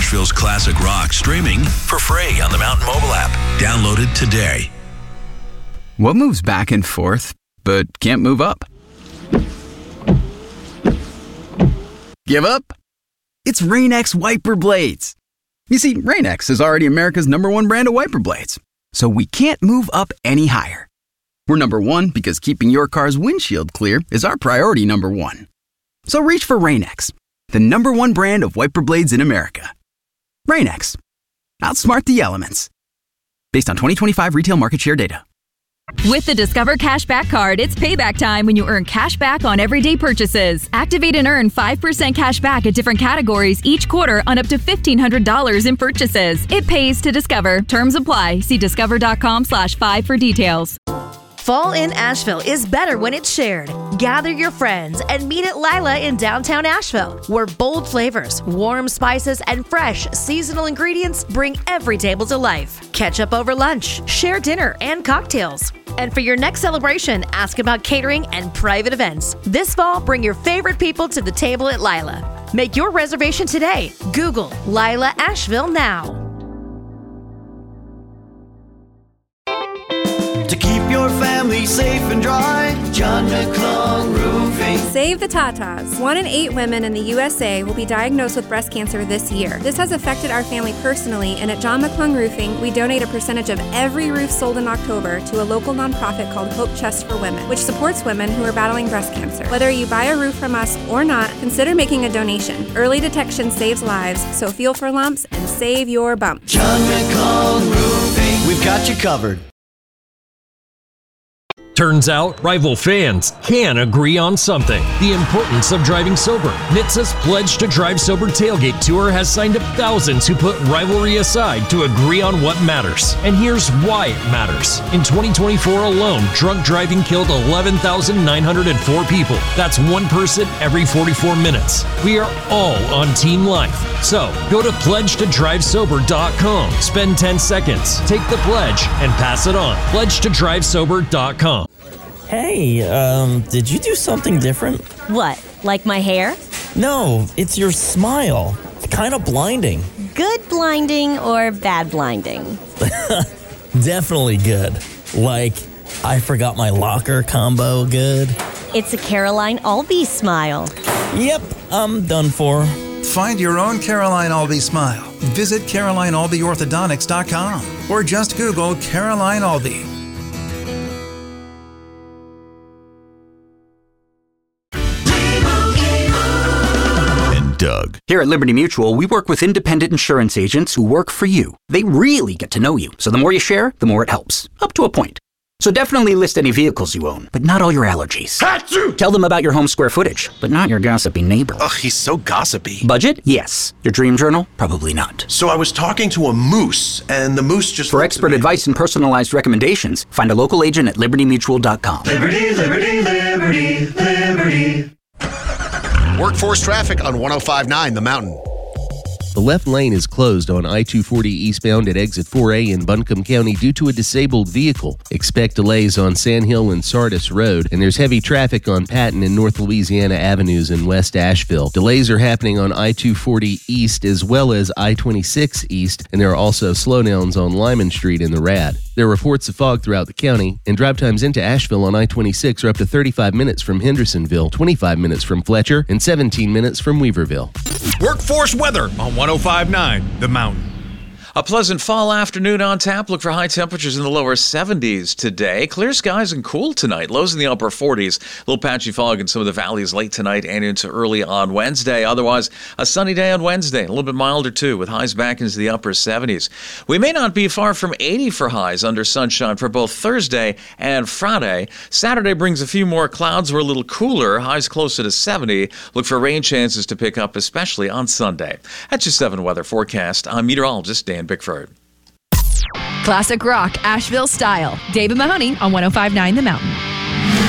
Asheville's classic rock streaming for free on the Mountain mobile app. Download it today. What moves back and forth, but can't move up? Give up? It's Rain-X wiper blades. You see, Rain-X is already America's #1 brand of wiper blades, so we can't move up any higher. We're #1 because keeping your car's windshield clear is our priority #1. So reach for Rain-X, the #1 brand of wiper blades in America. Rain-X. Outsmart the elements. Based on 2025 retail market share data. With the Discover Cashback Card, it's payback time when you earn cash back on everyday purchases. Activate and earn 5% cash back at different categories each quarter on up to $1,500 in purchases. It pays to Discover. Terms apply. See discover.com/5 for details. Fall in Asheville is better when it's shared. Gather your friends and meet at Lila in downtown Asheville, where bold flavors, warm spices, and fresh seasonal ingredients bring every table to life. Catch up over lunch, share dinner and cocktails. And for your next celebration, ask about catering and private events. This fall, bring your favorite people to the table at Lila. Make your reservation today. Google Lila Asheville now. To keep your family safe and dry, John McClung Roofing. Save the Tatas. 1 in 8 women in the USA will be diagnosed with breast cancer this year. This has affected our family personally, and at John McClung Roofing, we donate a percentage of every roof sold in October to a local nonprofit called Hope Chest for Women, which supports women who are battling breast cancer. Whether you buy a roof from us or not, consider making a donation. Early detection saves lives, so feel for lumps and save your bump. John McClung Roofing. We've got you covered. Turns out, rival fans can agree on something. The importance of driving sober. NHTSA's Pledge to Drive Sober Tailgate Tour has signed up thousands who put rivalry aside to agree on what matters. And here's why it matters. In 2024 alone, drunk driving killed 11,904 people. That's one person every 44 minutes. We are all on Team Life. So, go to pledgetodrivesober.com. Spend 10 seconds, take the pledge, and pass it on. Pledgetodrivesober.com. Hey, did you do something different? What, like my hair? No, it's your smile. It's kind of blinding. Good blinding or bad blinding? Definitely good. Like, I forgot my locker combo good. It's a Caroline Albee smile. Yep, I'm done for. Find your own Caroline Albee smile. Visit CarolineAlbeeOrthodontics.com or just Google Caroline Albee. Doug. Here at Liberty Mutual, we work with independent insurance agents who work for you. They really get to know you, so the more you share, the more it helps. Up to a point. So definitely list any vehicles you own, but not all your allergies. Achoo! Tell them about your home square footage, but not your gossipy neighbor. Ugh, he's so gossipy. Budget? Yes. Your dream journal? Probably not. So I was talking to a moose, and the moose just... For expert advice and personalized recommendations, find a local agent at libertymutual.com. Liberty, liberty, liberty, liberty. Workforce traffic on 105.9 The Mountain. The left lane is closed on I-240 eastbound at exit 4A in Buncombe County due to a disabled vehicle. Expect delays on Sand Hill and Sardis Road, and there's heavy traffic on Patton and North Louisiana Avenues in West Asheville. Delays are happening on I-240 east as well as I-26 east, and there are also slowdowns on Lyman Street in the Rad. There are reports of fog throughout the county, and drive times into Asheville on I-26 are up to 35 minutes from Hendersonville, 25 minutes from Fletcher, and 17 minutes from Weaverville. Workforce weather on 105.9 The Mountain. A pleasant fall afternoon on tap. Look for high temperatures in the lower 70s today. Clear skies and cool tonight. Lows in the upper 40s. A little patchy fog in some of the valleys late tonight and into early on Wednesday. Otherwise, a sunny day on Wednesday. A little bit milder too, with highs back into the upper 70s. We may not be far from 80 for highs under sunshine for both Thursday and Friday. Saturday brings a few more clouds. We're a little cooler. Highs closer to 70. Look for rain chances to pick up, especially on Sunday. That's your 7 weather forecast. I'm meteorologist Dan Bickford. Classic rock, Asheville style. David Mahoney on 105.9 The Mountain.